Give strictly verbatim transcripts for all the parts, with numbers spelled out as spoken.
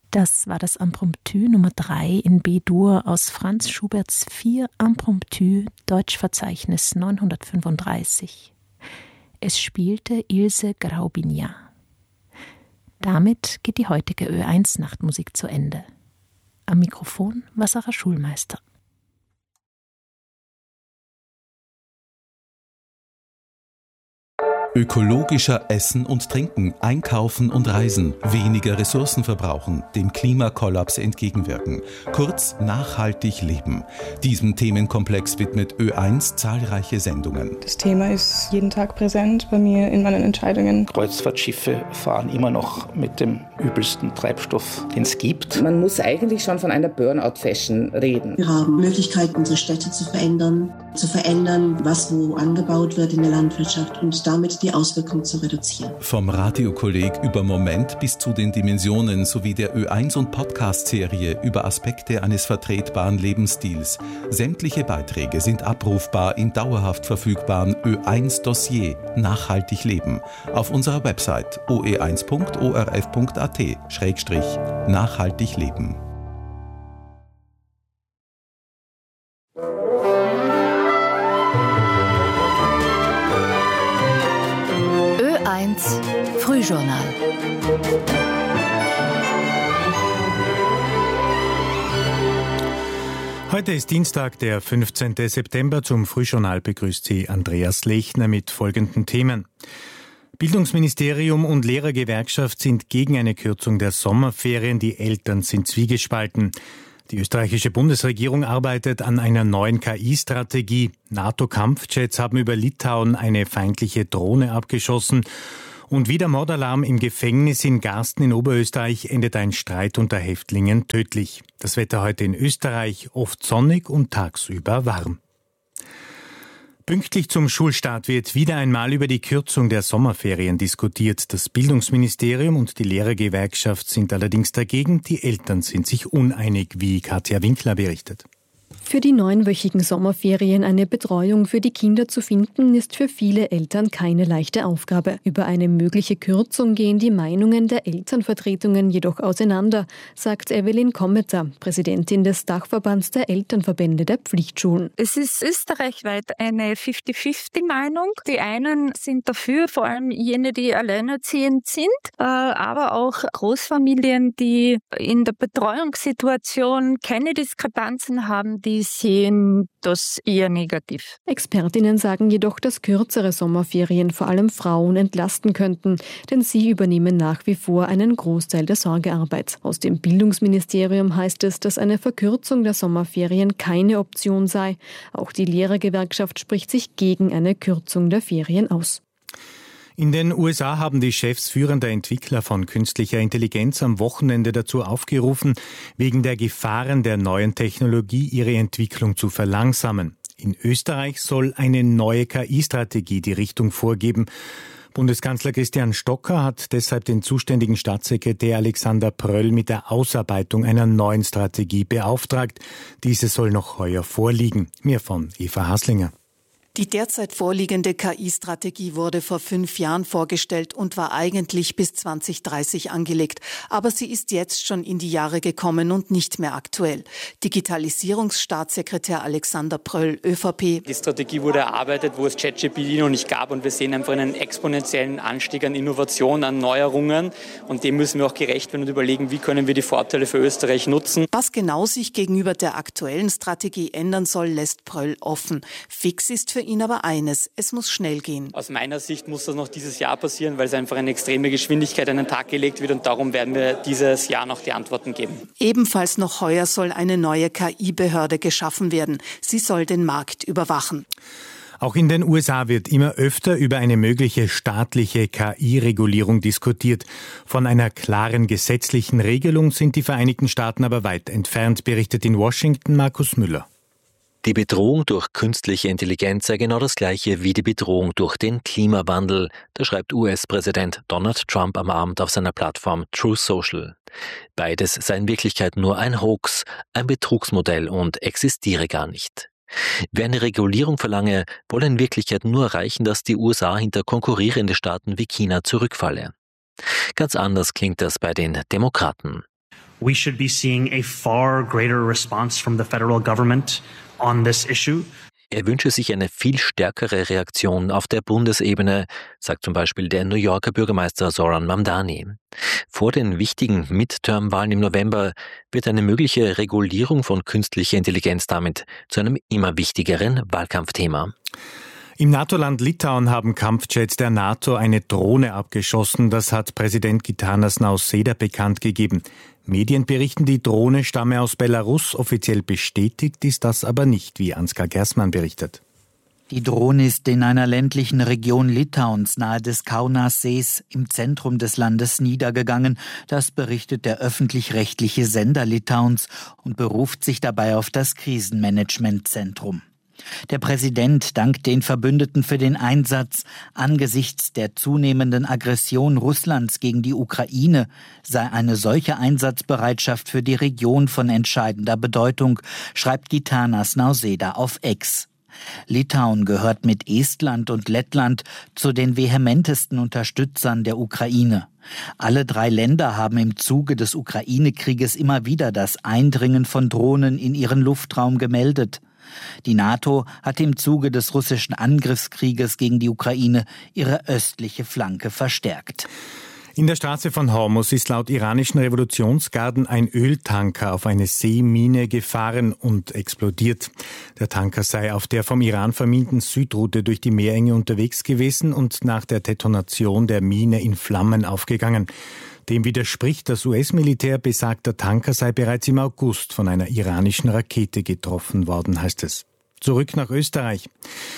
Das war das Impromptu Nummer drei in B-Dur aus Franz Schuberts vier Impromptu Deutschverzeichnis neunhundertfünfunddreißig. Es spielte Ilse Graubignan. Damit geht die heutige Ö eins Nachtmusik zu Ende. Am Mikrofon war Sarah Schulmeister. Ökologischer Essen und Trinken, Einkaufen und Reisen, weniger Ressourcen verbrauchen, dem Klimakollaps entgegenwirken. Kurz, nachhaltig leben. Diesem Themenkomplex widmet Ö eins zahlreiche Sendungen. Das Thema ist jeden Tag präsent bei mir in meinen Entscheidungen. Kreuzfahrtschiffe fahren immer noch mit dem übelsten Treibstoff, den es gibt. Man muss eigentlich schon von einer Burnout-Fashion reden. Wir haben Möglichkeiten, unsere Städte zu verändern, zu verändern, was wo angebaut wird in der Landwirtschaft und damit die Auswirkungen zu reduzieren. Vom Radiokolleg über Moment bis zu den Dimensionen sowie der Ö eins und Podcast-Serie über Aspekte eines vertretbaren Lebensstils. Sämtliche Beiträge sind abrufbar im dauerhaft verfügbaren Ö eins Dossier Nachhaltig leben auf unserer Website o e eins punkt o r f punkt a t schrägstrich nachhaltig leben. Frühjournal. Heute ist Dienstag, der fünfzehnten September. Zum Frühjournal begrüßt Sie Andreas Lechner mit folgenden Themen. Bildungsministerium und Lehrergewerkschaft sind gegen eine Kürzung der Sommerferien. Die Eltern sind zwiegespalten. Die österreichische Bundesregierung arbeitet an einer neuen K I-Strategie. NATO-Kampfjets haben über Litauen eine feindliche Drohne abgeschossen. Und wieder Mordalarm im Gefängnis in Garsten in Oberösterreich endet ein Streit unter Häftlingen tödlich. Das Wetter heute in Österreich oft sonnig und tagsüber warm. Pünktlich zum Schulstart wird wieder einmal über die Kürzung der Sommerferien diskutiert. Das Bildungsministerium und die Lehrergewerkschaft sind allerdings dagegen. Die Eltern sind sich uneinig, wie Katja Winkler berichtet. Für die neunwöchigen Sommerferien eine Betreuung für die Kinder zu finden, ist für viele Eltern keine leichte Aufgabe. Über eine mögliche Kürzung gehen die Meinungen der Elternvertretungen jedoch auseinander, sagt Evelyn Kommeter, Präsidentin des Dachverbands der Elternverbände der Pflichtschulen. Es ist österreichweit eine fünfzig fünfzig Meinung. Die einen sind dafür, vor allem jene, die alleinerziehend sind, aber auch Großfamilien, die in der Betreuungssituation keine Diskrepanzen haben, die sehen das eher negativ. Expertinnen sagen jedoch, dass kürzere Sommerferien vor allem Frauen entlasten könnten, denn sie übernehmen nach wie vor einen Großteil der Sorgearbeit. Aus dem Bildungsministerium heißt es, dass eine Verkürzung der Sommerferien keine Option sei. Auch die Lehrergewerkschaft spricht sich gegen eine Kürzung der Ferien aus. In den U S A haben die Chefs führender Entwickler von künstlicher Intelligenz am Wochenende dazu aufgerufen, wegen der Gefahren der neuen Technologie ihre Entwicklung zu verlangsamen. In Österreich soll eine neue K I-Strategie die Richtung vorgeben. Bundeskanzler Christian Stocker hat deshalb den zuständigen Staatssekretär Alexander Pröll mit der Ausarbeitung einer neuen Strategie beauftragt. Diese soll noch heuer vorliegen. Mehr von Eva Haslinger. Die derzeit vorliegende K I-Strategie wurde vor fünf Jahren vorgestellt und war eigentlich bis zwanzig dreißig angelegt. Aber sie ist jetzt schon in die Jahre gekommen und nicht mehr aktuell. Digitalisierungsstaatssekretär Alexander Pröll, ÖVP. Die Strategie wurde erarbeitet, wo es ChatGPT noch nicht gab. Und wir sehen einfach einen exponentiellen Anstieg an Innovation, an Neuerungen. Und dem müssen wir auch gerecht werden und überlegen, wie können wir die Vorteile für Österreich nutzen. Was genau sich gegenüber der aktuellen Strategie ändern soll, lässt Pröll offen. Fix ist für ihn aber eines, es muss schnell gehen. Aus meiner Sicht muss das noch dieses Jahr passieren, weil es einfach eine extreme Geschwindigkeit an den Tag gelegt wird und darum werden wir dieses Jahr noch die Antworten geben. Ebenfalls noch heuer soll eine neue K I-Behörde geschaffen werden. Sie soll den Markt überwachen. Auch in den U S A wird immer öfter über eine mögliche staatliche K I-Regulierung diskutiert. Von einer klaren gesetzlichen Regelung sind die Vereinigten Staaten aber weit entfernt, berichtet in Washington Markus Müller. Die Bedrohung durch künstliche Intelligenz sei genau das gleiche wie die Bedrohung durch den Klimawandel. Das schreibt U S-Präsident Donald Trump am Abend auf seiner Plattform Truth Social. Beides sei in Wirklichkeit nur ein Hoax, ein Betrugsmodell und existiere gar nicht. Wer eine Regulierung verlange, wolle in Wirklichkeit nur erreichen, dass die U S A hinter konkurrierende Staaten wie China zurückfalle. Ganz anders klingt das bei den Demokraten. We should be seeing a far greater response from the federal government on this issue. Er wünsche sich eine viel stärkere Reaktion auf der Bundesebene, sagt zum Beispiel der New Yorker Bürgermeister Zoran Mamdani. Vor den wichtigen Midterm-Wahlen im November wird eine mögliche Regulierung von künstlicher Intelligenz damit zu einem immer wichtigeren Wahlkampfthema. Im NATO-Land Litauen haben Kampfjets der NATO eine Drohne abgeschossen. Das hat Präsident Gitanas Nausėda bekannt gegeben. Medien berichten, die Drohne stamme aus Belarus. Offiziell bestätigt ist das aber nicht, wie Ansgar Gersmann berichtet. Die Drohne ist in einer ländlichen Region Litauens nahe des Kaunassees im Zentrum des Landes niedergegangen. Das berichtet der öffentlich-rechtliche Sender Litauens und beruft sich dabei auf das Krisenmanagementzentrum. Der Präsident dankt den Verbündeten für den Einsatz. Angesichts der zunehmenden Aggression Russlands gegen die Ukraine sei eine solche Einsatzbereitschaft für die Region von entscheidender Bedeutung, schreibt Gitanas Nausėda auf X. Litauen gehört mit Estland und Lettland zu den vehementesten Unterstützern der Ukraine. Alle drei Länder haben im Zuge des Ukraine-Krieges immer wieder das Eindringen von Drohnen in ihren Luftraum gemeldet. Die NATO hat im Zuge des russischen Angriffskrieges gegen die Ukraine ihre östliche Flanke verstärkt. In der Straße von Hormuz ist laut iranischen Revolutionsgarden ein Öltanker auf eine Seemine gefahren und explodiert. Der Tanker sei auf der vom Iran verminten Südroute durch die Meerenge unterwegs gewesen und nach der Detonation der Mine in Flammen aufgegangen. Dem widerspricht das U S-Militär, besagter Tanker sei bereits im August von einer iranischen Rakete getroffen worden, heißt es. Zurück nach Österreich.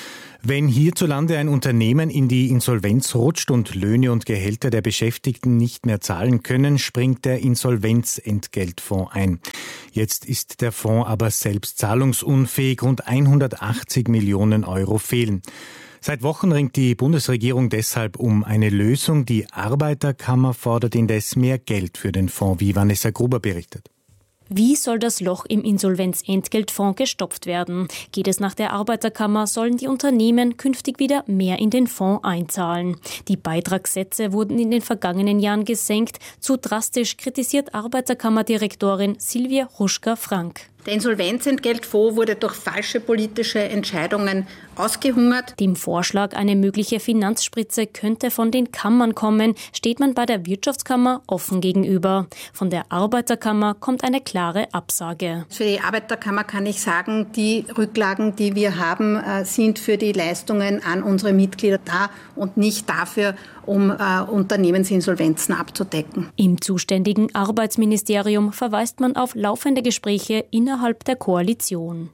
Wenn hierzulande ein Unternehmen in die Insolvenz rutscht und Löhne und Gehälter der Beschäftigten nicht mehr zahlen können, springt der Insolvenzentgeltfonds ein. Jetzt ist der Fonds aber selbst zahlungsunfähig, rund hundertachtzig Millionen Euro fehlen. Seit Wochen ringt die Bundesregierung deshalb um eine Lösung. Die Arbeiterkammer fordert indes mehr Geld für den Fonds, wie Vanessa Gruber berichtet. Wie soll das Loch im Insolvenzentgeltfonds gestopft werden? Geht es nach der Arbeiterkammer, sollen die Unternehmen künftig wieder mehr in den Fonds einzahlen. Die Beitragssätze wurden in den vergangenen Jahren gesenkt. Zu drastisch kritisiert Arbeiterkammerdirektorin Silvia Hruska-Frank. Der Insolvenzentgeltfonds wurde durch falsche politische Entscheidungen ausgehungert. Dem Vorschlag, eine mögliche Finanzspritze könnte von den Kammern kommen, steht man bei der Wirtschaftskammer offen gegenüber. Von der Arbeiterkammer kommt eine klare Absage. Für die Arbeiterkammer kann ich sagen, die Rücklagen, die wir haben, sind für die Leistungen an unsere Mitglieder da und nicht dafür, um äh, Unternehmensinsolvenzen abzudecken. Im zuständigen Arbeitsministerium verweist man auf laufende Gespräche innerhalb der Koalition.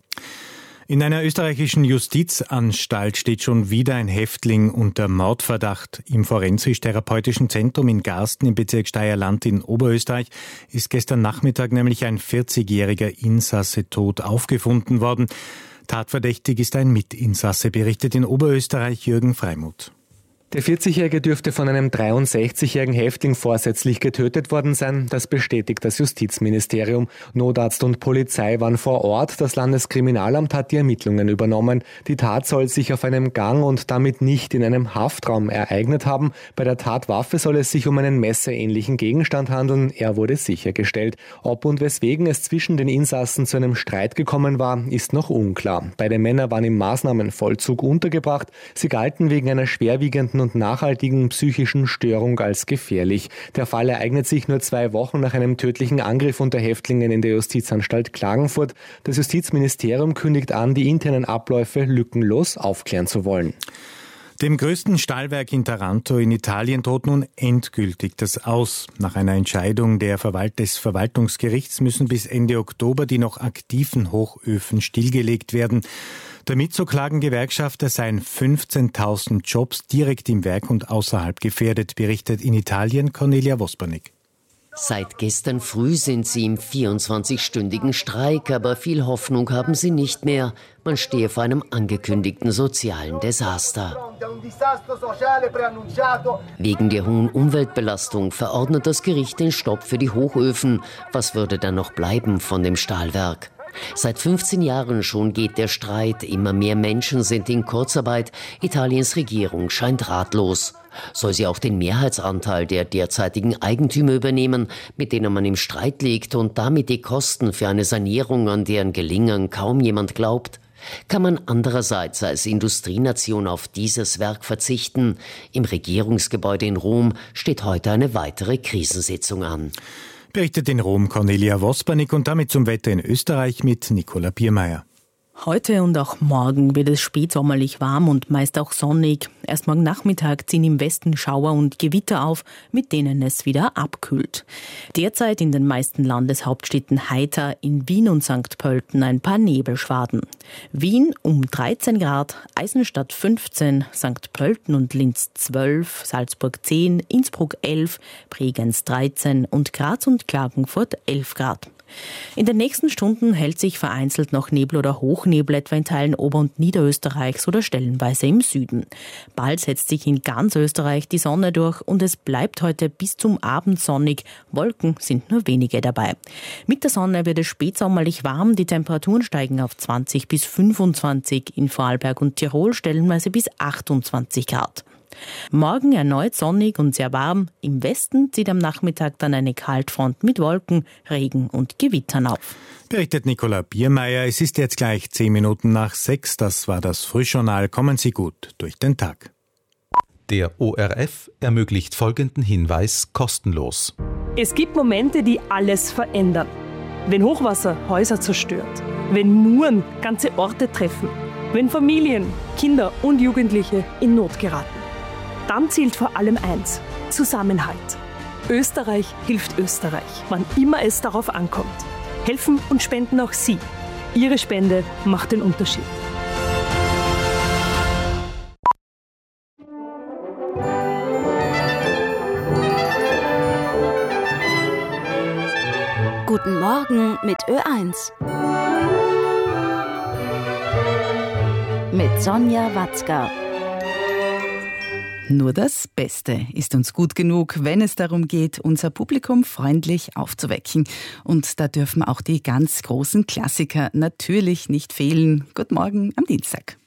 In einer österreichischen Justizanstalt steht schon wieder ein Häftling unter Mordverdacht. Im Forensisch-Therapeutischen Zentrum in Garsten im Bezirk Steierland in Oberösterreich ist gestern Nachmittag nämlich ein vierzigjähriger Insasse tot aufgefunden worden. Tatverdächtig ist ein Mitinsasse, berichtet in Oberösterreich Jürgen Freimuth. Der vierzigjährige dürfte von einem dreiundsechzigjährigen Häftling vorsätzlich getötet worden sein. Das bestätigt das Justizministerium. Notarzt und Polizei waren vor Ort. Das Landeskriminalamt hat die Ermittlungen übernommen. Die Tat soll sich auf einem Gang und damit nicht in einem Haftraum ereignet haben. Bei der Tatwaffe soll es sich um einen messerähnlichen Gegenstand handeln. Er wurde sichergestellt. Ob und weswegen es zwischen den Insassen zu einem Streit gekommen war, ist noch unklar. Beide Männer waren im Maßnahmenvollzug untergebracht. Sie galten wegen einer schwerwiegenden und nachhaltigen psychischen Störung als gefährlich. Der Fall ereignet sich nur zwei Wochen nach einem tödlichen Angriff unter Häftlingen in der Justizanstalt Klagenfurt. Das Justizministerium kündigt an, die internen Abläufe lückenlos aufklären zu wollen. Dem größten Stahlwerk in Taranto in Italien droht nun endgültig das Aus. Nach einer Entscheidung der Verwalt- des Verwaltungsgerichts müssen bis Ende Oktober die noch aktiven Hochöfen stillgelegt werden. Damit, so klagen Gewerkschafter, seien fünfzehntausend Jobs direkt im Werk und außerhalb gefährdet, berichtet in Italien Cornelia Vospernik. Seit gestern früh sind sie im vierundzwanzigstündigen Streik, aber viel Hoffnung haben sie nicht mehr. Man stehe vor einem angekündigten sozialen Desaster. Wegen der hohen Umweltbelastung verordnet das Gericht den Stopp für die Hochöfen. Was würde dann noch bleiben von dem Stahlwerk? Seit fünfzehn Jahren schon geht der Streit. Immer mehr Menschen sind in Kurzarbeit. Italiens Regierung scheint ratlos. Soll sie auch den Mehrheitsanteil der derzeitigen Eigentümer übernehmen, mit denen man im Streit liegt, und damit die Kosten für eine Sanierung, an deren Gelingen kaum jemand glaubt? Kann man andererseits als Industrienation auf dieses Werk verzichten? Im Regierungsgebäude in Rom steht heute eine weitere Krisensitzung an. Berichtet in Rom Cornelia Wospernik und damit zum Wetter in Österreich mit Nicola Biermeier. Heute und auch morgen wird es spätsommerlich warm und meist auch sonnig. Erst morgen Nachmittag ziehen im Westen Schauer und Gewitter auf, mit denen es wieder abkühlt. Derzeit in den meisten Landeshauptstädten heiter, in Wien und Sankt Pölten ein paar Nebelschwaden. Wien um dreizehn Grad, Eisenstadt fünfzehn, Sankt Pölten und Linz zwölf, Salzburg zehn, Innsbruck elf, Bregenz dreizehn und Graz und Klagenfurt elf Grad. In den nächsten Stunden hält sich vereinzelt noch Nebel oder Hochnebel etwa in Teilen Ober- und Niederösterreichs oder stellenweise im Süden. Bald setzt sich in ganz Österreich die Sonne durch und es bleibt heute bis zum Abend sonnig. Wolken sind nur wenige dabei. Mit der Sonne wird es spätsommerlich warm. Die Temperaturen steigen auf zwanzig bis fünfundzwanzig, in Vorarlberg und Tirol stellenweise bis achtundzwanzig Grad. Morgen erneut sonnig und sehr warm. Im Westen zieht am Nachmittag dann eine Kaltfront mit Wolken, Regen und Gewittern auf. Berichtet Nicola Biermeier. Es ist jetzt gleich zehn Minuten nach sechs. Das war das Frühjournal. Kommen Sie gut durch den Tag. Der O R F ermöglicht folgenden Hinweis kostenlos. Es gibt Momente, die alles verändern. Wenn Hochwasser Häuser zerstört, wenn Muren ganze Orte treffen, wenn Familien, Kinder und Jugendliche in Not geraten. Dann zählt vor allem eins: Zusammenhalt. Österreich hilft Österreich, wann immer es darauf ankommt. Helfen und spenden auch Sie. Ihre Spende macht den Unterschied. Guten Morgen mit Ö eins. Mit Sonja Watzka. Nur das Beste ist uns gut genug, wenn es darum geht, unser Publikum freundlich aufzuwecken. Und da dürfen auch die ganz großen Klassiker natürlich nicht fehlen. Guten Morgen am Dienstag.